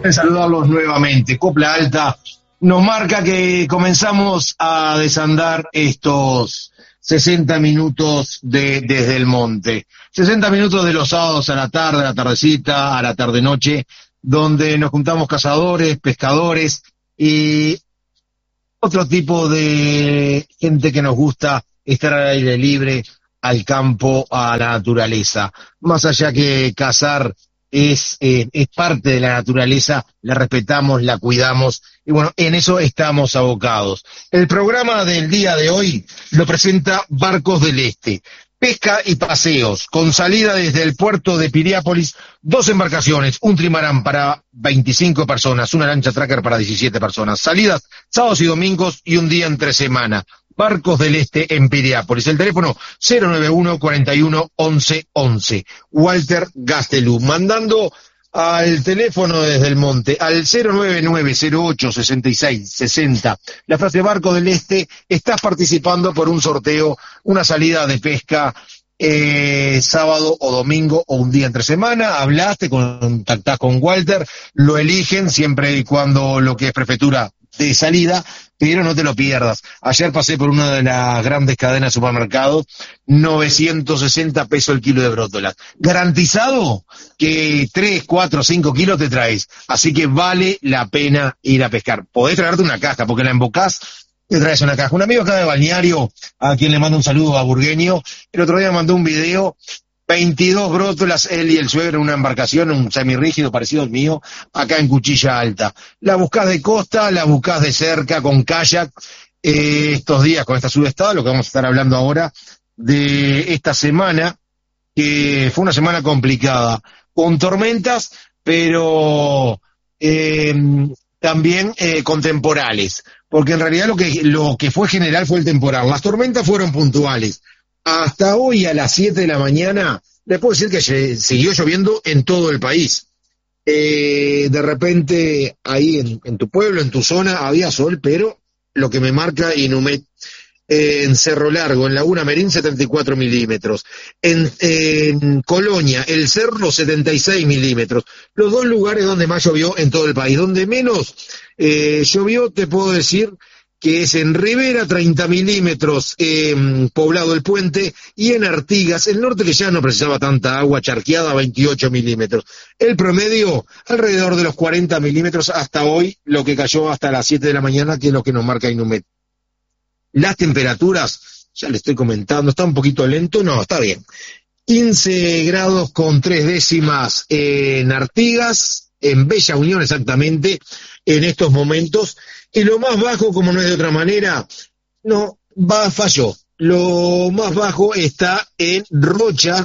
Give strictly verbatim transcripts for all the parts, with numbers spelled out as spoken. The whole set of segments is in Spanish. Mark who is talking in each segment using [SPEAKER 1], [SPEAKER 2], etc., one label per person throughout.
[SPEAKER 1] de saludarlos nuevamente. Copla Alta nos marca que comenzamos a desandar estos sesenta minutos de Desde el Monte. sesenta minutos de los sábados a la tarde, a la tardecita, a la tarde-noche, donde nos juntamos cazadores, pescadores y otro tipo de gente que nos gusta estar al aire libre, al campo, a la naturaleza. Más allá que cazar es, eh, es parte de la naturaleza, la respetamos, la cuidamos, y bueno, en eso estamos abocados. El programa del día de hoy lo presenta Barcos del Este. Pesca y paseos, con salida desde el puerto de Piriápolis, dos embarcaciones, un trimarán para veinticinco personas, una lancha tracker para diecisiete personas. Salidas sábados y domingos y un día entre semana. Barcos del Este en Piriápolis. El teléfono cero nueve uno, cuarenta y uno, once, once. Walter Gastelú. Mandando al teléfono desde el monte, al cero nueve nueve, cero ocho, sesenta y seis, sesenta. La frase Barco del Este, estás participando por un sorteo, una salida de pesca eh, sábado o domingo o un día entre semana. Hablaste, contactás con Walter, lo eligen siempre y cuando lo que es prefectura de salida, pero no te lo pierdas. Ayer pasé por una de las grandes cadenas de supermercados, novecientos sesenta pesos el kilo de brótolas. Garantizado que tres, cuatro, cinco kilos te traes. Así que vale la pena ir a pescar. Podés traerte una caja, porque la embocás, te traes una caja. Un amigo acá de Balneario, a quien le mando un saludo, a Burgueño, el otro día me mandó un video, veintidós brótolas, él y el suegro en una embarcación, un semirrígido parecido al mío, acá en Cuchilla Alta. La buscás de costa, la buscás de cerca, con kayak. Eh, estos días, con esta subestada, lo que vamos a estar hablando ahora, de esta semana, que fue una semana complicada, con tormentas, pero eh, también eh, con temporales, porque en realidad lo que, lo que fue general fue el temporal. Las tormentas fueron puntuales. Hasta hoy a las siete de la mañana, les puedo decir que se, siguió lloviendo en todo el país. Eh, de repente, ahí en, en tu pueblo, en tu zona, había sol, pero lo que me marca Inumet, eh, en Cerro Largo, en Laguna Merín, setenta y cuatro milímetros. En, en Colonia, El Cerro, setenta y seis milímetros. Los dos lugares donde más llovió en todo el país. Donde menos eh, llovió, te puedo decir que es en Rivera, treinta milímetros, eh, Poblado el Puente, y en Artigas, el norte que ya no precisaba tanta agua, Charqueada, veintiocho milímetros. El promedio, alrededor de los cuarenta milímetros hasta hoy, lo que cayó hasta las siete de la mañana, que es lo que nos marca Inumet. Las temperaturas, ya le estoy comentando, está un poquito lento, no, está bien. quince grados con tres décimas en Artigas, en Bella Unión exactamente, en estos momentos. Y lo más bajo, como no es de otra manera, no, va, falló. Lo más bajo está en Rocha,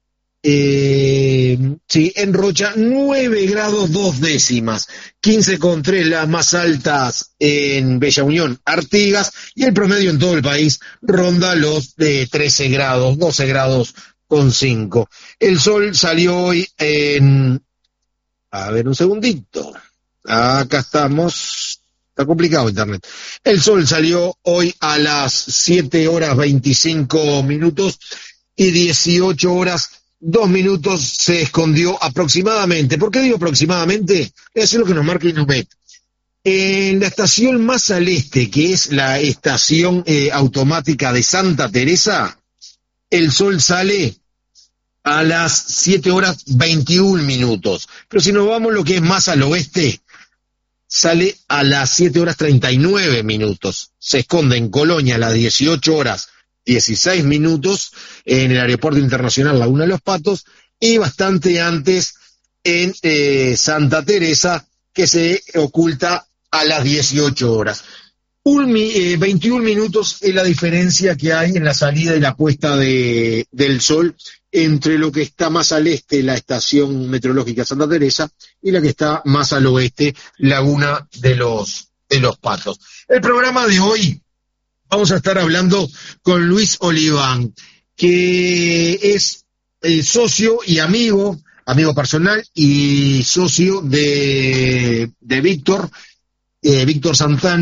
[SPEAKER 1] eh, sí, en Rocha, nueve grados dos décimas, quince con tres las más altas en Bella Unión, Artigas, y el promedio en todo el país ronda los de trece grados, doce grados con cinco. El sol salió hoy en, a ver un segundito, acá estamos. Está complicado internet. El sol salió hoy a las siete horas veinticinco minutos y dieciocho horas dos minutos se escondió aproximadamente. ¿Por qué digo aproximadamente? Es lo que nos marca Inumet. En la estación más al este, que es la estación eh, automática de Santa Teresa, el sol sale a las siete horas veintiún minutos. Pero si nos vamos lo que es más al oeste, sale a las siete horas treinta y nueve minutos. Se esconde en Colonia a las dieciocho horas dieciséis minutos, en el Aeropuerto Internacional Laguna de los Patos, y bastante antes en eh, Santa Teresa, que se oculta a las dieciocho horas. Un, eh, veintiún minutos es la diferencia que hay en la salida y la puesta de, del sol entre lo que está más al este, la estación meteorológica Santa Teresa, y la que está más al oeste, Laguna de los, de los Patos. El programa de hoy vamos a estar hablando con Luis Oliván, que es eh, socio y amigo, amigo personal y socio de, de Víctor, eh, Víctor Santana,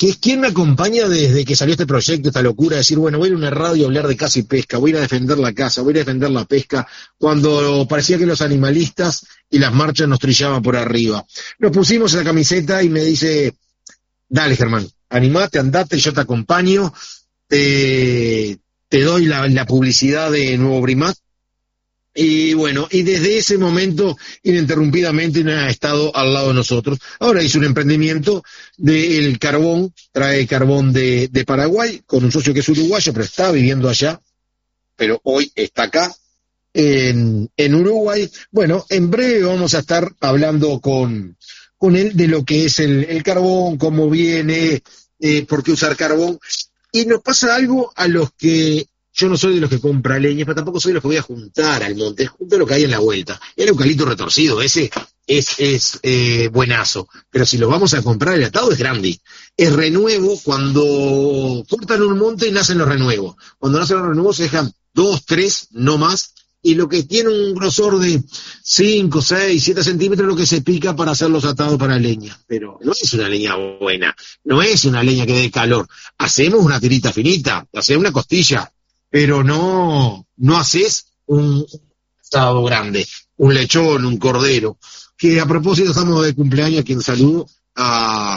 [SPEAKER 1] que es quien me acompaña desde que salió este proyecto, esta locura, de decir, bueno, voy a ir a una radio a hablar de caza y pesca, voy a ir a defender la caza, voy a ir a defender la pesca, cuando parecía que los animalistas y las marchas nos trillaban por arriba. Nos pusimos en la camiseta y me dice, dale Germán, animate, andate, yo te acompaño, te, te doy la, la publicidad de Nuevo Brimat. Y bueno, y desde ese momento, ininterrumpidamente, ha estado al lado de nosotros. Ahora hizo un emprendimiento del carbón, trae carbón de, de Paraguay, con un socio que es uruguayo, pero está viviendo allá, pero hoy está acá, en, en Uruguay. Bueno, en breve vamos a estar hablando con, con él de lo que es el, el carbón, cómo viene, eh, por qué usar carbón. Y nos pasa algo a los que... Yo no soy de los que compra leña, pero tampoco soy de los que voy a juntar al monte, junto lo que hay en la vuelta. El eucalipto retorcido, ese es, es eh, buenazo, pero si lo vamos a comprar, el atado es grande. Es renuevo, cuando cortan un monte nacen los renuevos. Cuando nacen los renuevos se dejan dos, tres, no más, y lo que tiene un grosor de cinco, seis, siete centímetros es lo que se pica para hacer los atados para leña. Pero no es una leña buena, no es una leña que dé calor. Hacemos una tirita finita, hacemos una costilla, pero no, no haces un asado grande, un lechón, un cordero. Que a propósito estamos de cumpleaños, a quien saludo, a...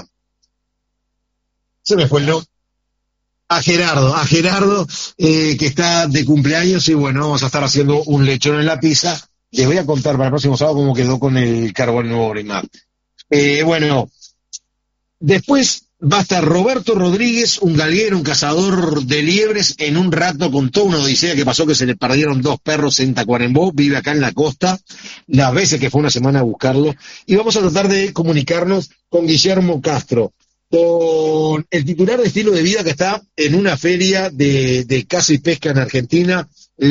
[SPEAKER 1] Se me fue el nombre. A Gerardo, a Gerardo, eh, que está de cumpleaños, y bueno, vamos a estar haciendo un lechón en la pizza. Les voy a contar para el próximo sábado cómo quedó con el carbón Nuevo Brimat. Eh, bueno, después va a estar Roberto Rodríguez, un galguero, un cazador de liebres, en un rato con toda una odisea que pasó, que se le perdieron dos perros en Tacuarembó, vive acá en la costa, las veces que fue una semana a buscarlo, y vamos a tratar de comunicarnos con Guillermo Castro, con el titular de Estilo de Vida, que está en una feria de, de caza y pesca en Argentina,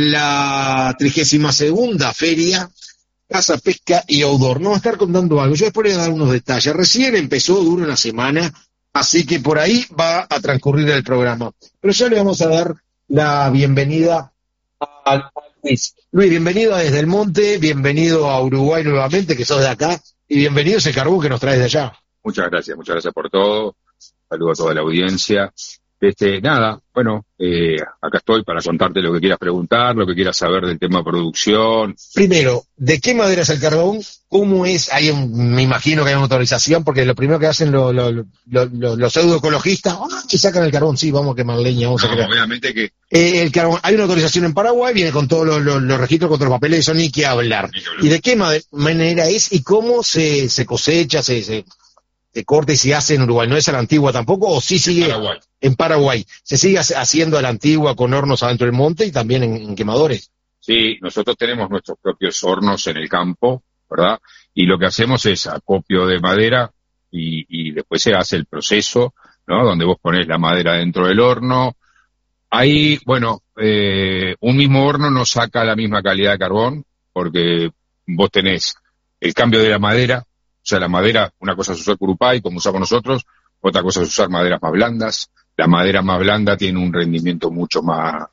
[SPEAKER 1] la trigésima segunda feria, Caza, Pesca y Outdoor. Nos va a estar contando algo, yo después le voy a dar unos detalles. Recién empezó, dura una semana, así que por ahí va a transcurrir el programa. Pero ya le vamos a dar la bienvenida a Luis. Luis, bienvenido desde el monte, bienvenido a Uruguay nuevamente, que sos de acá, y bienvenido a ese carbón que nos traes de allá.
[SPEAKER 2] Muchas gracias, muchas gracias por todo. Saludo a toda la audiencia. Este, nada, bueno, eh, acá estoy para contarte lo que quieras preguntar, lo que quieras saber del tema de producción.
[SPEAKER 1] Primero, ¿de qué madera es el carbón? ¿Cómo es? Hay un, me imagino que hay una autorización, porque lo primero que hacen lo, lo, lo, lo, los pseudoecologistas, ¡ah! Y sacan el carbón, sí, vamos a quemar leña, vamos
[SPEAKER 2] no,
[SPEAKER 1] a crear.
[SPEAKER 2] Obviamente que...
[SPEAKER 1] Eh, el carbón, hay una autorización en Paraguay, viene con todos los, los, los registros, con todos los papeles, eso ni que hablar. Ni que hablar. ¿Y de qué manera es y cómo se, se cosecha, se... se de corte y se hace en Uruguay? ¿No es a la antigua tampoco? ¿O sí sigue?
[SPEAKER 2] Paraguay.
[SPEAKER 1] En Paraguay. ¿Se sigue haciendo a la antigua con hornos adentro del monte y también en, en quemadores?
[SPEAKER 2] Sí, nosotros tenemos nuestros propios hornos en el campo, ¿verdad? Y lo que hacemos es acopio de madera y, y después se hace el proceso, ¿no? Donde vos ponés la madera dentro del horno. Ahí, bueno, eh, un mismo horno no saca la misma calidad de carbón, porque vos tenés el cambio de la madera. O sea, la madera, una cosa es usar curupay, como usamos nosotros, otra cosa es usar maderas más blandas. La madera más blanda tiene un rendimiento mucho más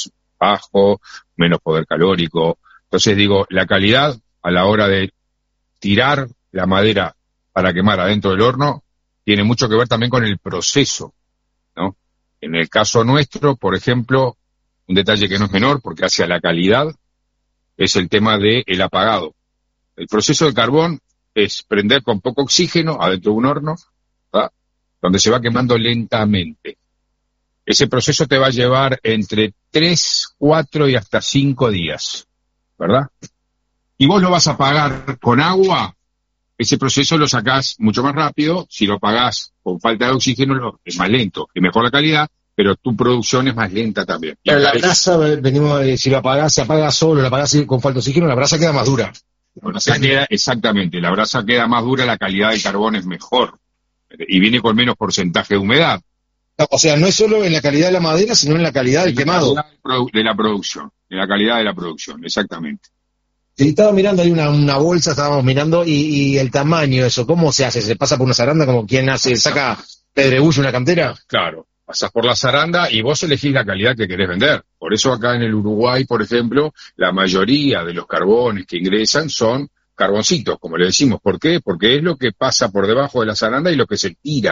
[SPEAKER 2] bajo, menos poder calórico. Entonces, digo, la calidad a la hora de tirar la madera para quemar adentro del horno tiene mucho que ver también con el proceso, ¿no? En el caso nuestro, por ejemplo, un detalle que no es menor, porque hacia la calidad, es el tema del apagado. El proceso de carbón es prender con poco oxígeno adentro de un horno, ¿verdad? Donde se va quemando lentamente. Ese proceso te va a llevar entre tres, cuatro y hasta cinco días, ¿verdad? Y vos lo vas a apagar con agua, ese proceso lo sacás mucho más rápido. Si lo apagás con falta de oxígeno, es más lento, es mejor la calidad, pero tu producción es más lenta también.
[SPEAKER 1] Pero la brasa, venimos, eh, si lo apagás, se apaga solo, lo apagás con falta de oxígeno, la brasa queda más dura.
[SPEAKER 2] La brasa queda, exactamente, la brasa queda más dura, la calidad del carbón es mejor. Y viene con menos porcentaje de humedad.
[SPEAKER 1] O sea, no es solo en la calidad de la madera, sino en la calidad del quemado.
[SPEAKER 2] De la producción, de la calidad de la producción, exactamente.
[SPEAKER 1] Sí, estaba mirando, hay una, una bolsa, estábamos mirando, y, y el tamaño, eso, ¿cómo se hace? ¿Se pasa por una zaranda como quien hace, saca pedregullo una cantera?
[SPEAKER 2] Claro, pasás por la zaranda y vos elegís la calidad que querés vender. Por eso acá en el Uruguay, por ejemplo, la mayoría de los carbones que ingresan son carboncitos, como le decimos. ¿Por qué? Porque es lo que pasa por debajo de la zaranda y lo que se tira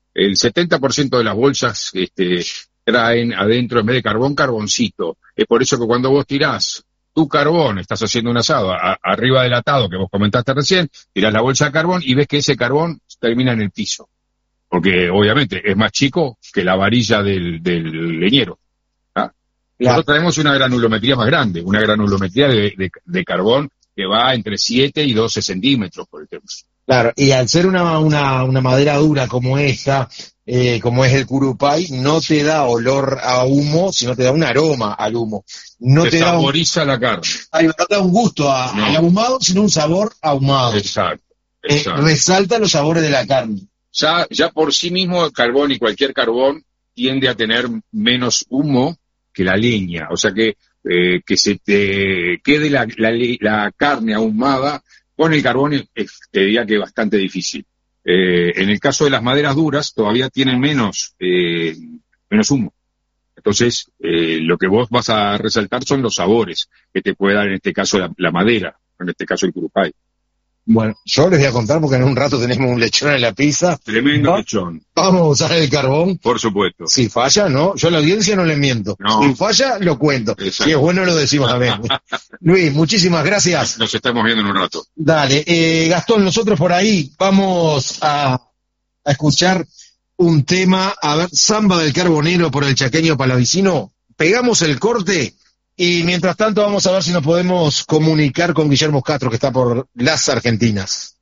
[SPEAKER 2] el setenta por ciento de las bolsas este, traen adentro, en vez de carbón, carboncito. Es por eso que cuando vos tirás tu carbón, estás haciendo un asado a, arriba del atado que vos comentaste recién, tirás la bolsa de carbón y ves que ese carbón termina en el piso. Porque obviamente es más chico que la varilla del, del leñero. ¿Ah? Claro. Nosotros tenemos una granulometría más grande, una granulometría de, de, de carbón que va entre siete y doce centímetros, por ejemplo.
[SPEAKER 1] Claro, y al ser una, una, una madera dura como esta, eh, como es el curupay, no te da olor a humo, sino te da un aroma al humo. No te,
[SPEAKER 2] te
[SPEAKER 1] da
[SPEAKER 2] saboriza
[SPEAKER 1] un,
[SPEAKER 2] la carne.
[SPEAKER 1] Ay, no te da un gusto a, no. al ahumado, sino un sabor ahumado.
[SPEAKER 2] Exacto. exacto.
[SPEAKER 1] Eh, resalta los sabores de la carne.
[SPEAKER 2] Ya, ya por sí mismo el carbón y cualquier carbón tiende a tener menos humo que la leña. O sea que, eh, que se te quede la, la, la carne ahumada con el carbón, es, te diría que es bastante difícil. Eh, en el caso de las maderas duras, todavía tienen menos, eh, menos humo. Entonces, eh, lo que vos vas a resaltar son los sabores que te puede dar, en este caso, la, la madera, en este caso el curupay.
[SPEAKER 1] Bueno, yo les voy a contar porque en un rato tenemos un lechón en la pizza.
[SPEAKER 2] Tremendo ¿Va? lechón.
[SPEAKER 1] Vamos a usar el carbón.
[SPEAKER 2] Por supuesto.
[SPEAKER 1] Si falla, no. Yo a la audiencia no le miento. No. Si falla, lo cuento. Exacto. Si es bueno, lo decimos también. Luis, muchísimas gracias.
[SPEAKER 2] Nos estamos viendo en un rato.
[SPEAKER 1] Dale. Eh, Gastón, nosotros por ahí vamos a, a escuchar un tema. A ver, Samba del Carbonero por el Chaqueño Palavicino. Pegamos el corte. Y mientras tanto vamos a ver si nos podemos comunicar con Guillermo Castro, que está por las Argentinas.